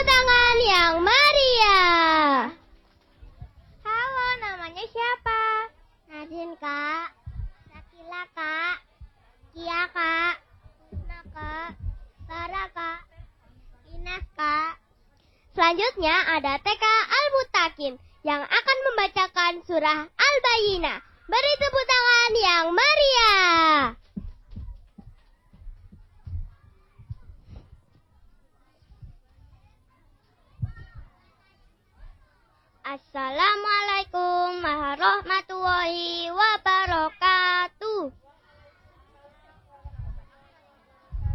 tepuk tangan yang meriah. Halo, namanya siapa? Nadine, Kak. Sakila, Kak. Kia, Kak. Husna, Kak. Sarah, Kak. Ines, Kak. Selanjutnya ada TK Al-Mutakin yang akan membacakan surah Al-Bayyinah. Beri tepuk tangan yang meriah. Assalamualaikum warahmatullahi